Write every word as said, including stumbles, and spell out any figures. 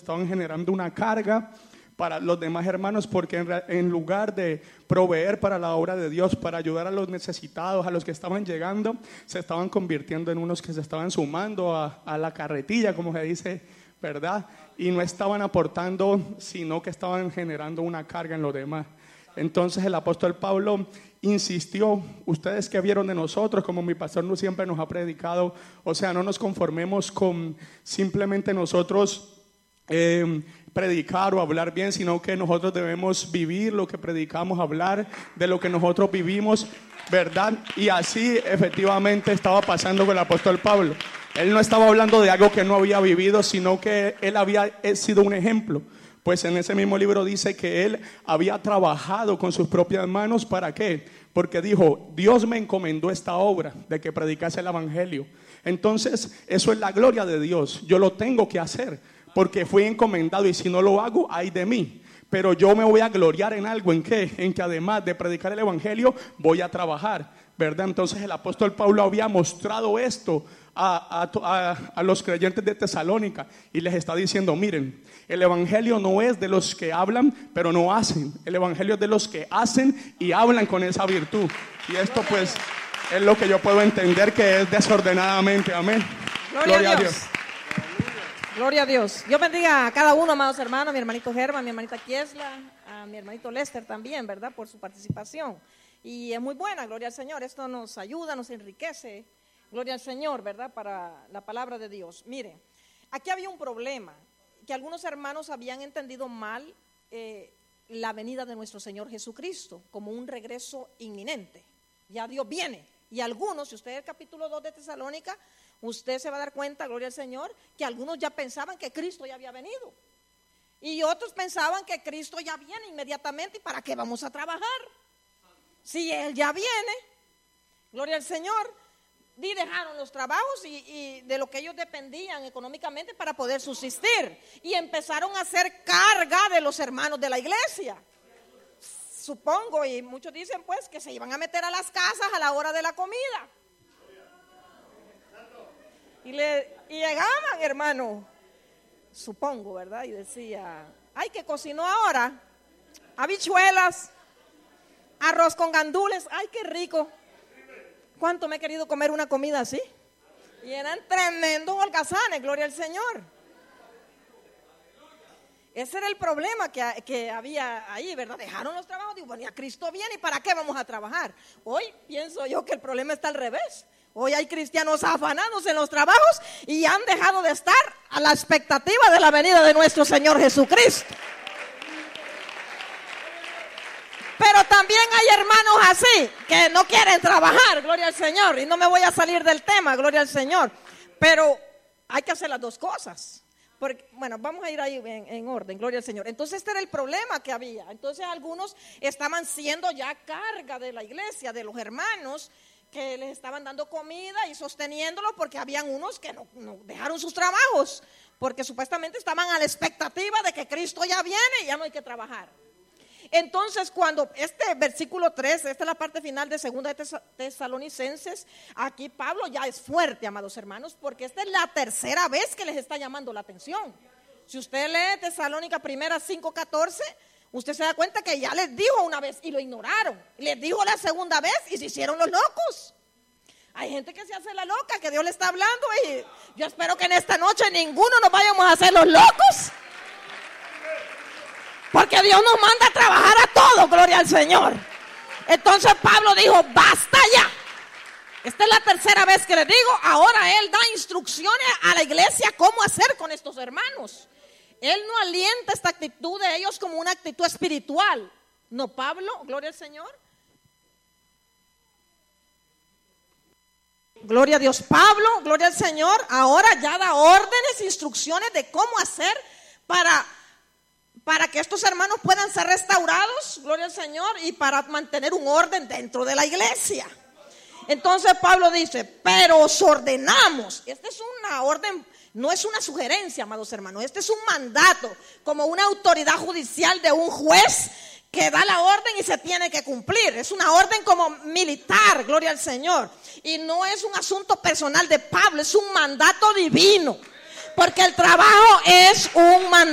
estaban generando una carga para los demás hermanos, porque en, en lugar de proveer para la obra de Dios, para ayudar a los necesitados, a los que estaban llegando, se estaban convirtiendo en unos que se estaban sumando a, a la carretilla, como se dice, ¿verdad? Y no estaban aportando, sino que estaban generando una carga en los demás. Entonces el apóstol Pablo insistió: ustedes que vieron de nosotros, como mi pastor no siempre nos ha predicado, o sea, no nos conformemos con simplemente nosotros eh, predicar o hablar bien, sino que nosotros debemos vivir lo que predicamos, hablar de lo que nosotros vivimos, ¿verdad? Y así efectivamente estaba pasando con el apóstol Pablo. Él no estaba hablando de algo que no había vivido, sino que él había sido un ejemplo. Pues en ese mismo libro dice que él había trabajado con sus propias manos. ¿Para qué? Porque dijo: Dios me encomendó esta obra de que predicase el evangelio. Entonces eso es la gloria de Dios. Yo lo tengo que hacer porque fui encomendado, y si no lo hago, ay de mí. Pero yo me voy a gloriar en algo. ¿En qué? En que además de predicar el evangelio, voy a trabajar, ¿verdad? Entonces el apóstol Pablo había mostrado esto a, a, a, a los creyentes de Tesalónica, y les está diciendo: miren, el evangelio no es de los que hablan pero no hacen. El evangelio es de los que hacen y hablan con esa virtud. Y esto pues es lo que yo puedo entender que es desordenadamente. Amén. Gloria, Gloria a Dios. Dios. Gloria a Dios. Dios bendiga a cada uno, amados hermanos, a mi hermanito Germán, a mi hermanita Kiesla, a mi hermanito Lester también, ¿verdad? Por su participación. Y es muy buena, gloria al Señor. Esto nos ayuda, nos enriquece. Gloria al Señor, ¿verdad? Para la palabra de Dios. Mire, aquí había un problema, que algunos hermanos habían entendido mal eh, la venida de nuestro Señor Jesucristo como un regreso inminente. Ya Dios viene. Y algunos, si usted es el capítulo dos de Tesalónica, usted se va a dar cuenta, gloria al Señor, que algunos ya pensaban que Cristo ya había venido. Y otros pensaban que Cristo ya viene inmediatamente. ¿Y para qué vamos a trabajar? Si Él ya viene, gloria al Señor. Y dejaron los trabajos y, y de lo que ellos dependían económicamente para poder subsistir. Y empezaron a hacer carga de los hermanos de la iglesia. Supongo, y muchos dicen pues que se iban a meter a las casas a la hora de la comida. Y, le, y llegaban, hermano, supongo, ¿verdad? Y decía: ay, que cocinó ahora habichuelas, arroz con gandules, ay, qué rico. ¿Cuánto me he querido comer una comida así? Y eran tremendos holgazanes, gloria al Señor. Ese era el problema que, que había ahí, ¿verdad? Dejaron los trabajos, digo, bueno, ya Cristo viene, ¿y para qué vamos a trabajar? Hoy pienso yo que el problema está al revés. Hoy hay cristianos afanados en los trabajos y han dejado de estar a la expectativa de la venida de nuestro Señor Jesucristo. Pero también hay hermanos así que no quieren trabajar, gloria al Señor. Y no me voy a salir del tema, gloria al Señor. Pero hay que hacer las dos cosas. Porque, bueno, vamos a ir ahí en, en orden, gloria al Señor. Entonces este era el problema que había. Entonces algunos estaban siendo ya carga de la iglesia, de los hermanos, que les estaban dando comida y sosteniéndolo, porque habían unos que no, no dejaron sus trabajos, porque supuestamente estaban a la expectativa de que Cristo ya viene y ya no hay que trabajar. Entonces cuando este versículo tres, esta es la parte final de segunda de Tesalonicenses, aquí Pablo ya es fuerte, amados hermanos, porque esta es la tercera vez que les está llamando la atención. Si usted lee Tesalónica primera cinco catorce, usted se da cuenta que ya les dijo una vez y lo ignoraron. Les dijo la segunda vez y se hicieron los locos. Hay gente que se hace la loca, que Dios le está hablando, y yo espero que en esta noche ninguno nos vayamos a hacer los locos. Porque Dios nos manda a trabajar a todos, gloria al Señor. Entonces Pablo dijo: basta ya. Esta es la tercera vez que le digo. Ahora él da instrucciones a la iglesia cómo hacer con estos hermanos. Él no alienta esta actitud de ellos como una actitud espiritual. No, Pablo, gloria al Señor. Gloria a Dios. Pablo, gloria al Señor, ahora ya da órdenes, instrucciones de cómo hacer para... para que estos hermanos puedan ser restaurados, gloria al Señor, y para mantener un orden dentro de la iglesia. Entonces Pablo dice: pero os ordenamos. Esta es una orden, no es una sugerencia, amados hermanos. Este es un mandato, como una autoridad judicial de un juez que da la orden y se tiene que cumplir. Es una orden como militar, gloria al Señor. Y no es un asunto personal de Pablo, es un mandato divino. Porque el trabajo es un mandato.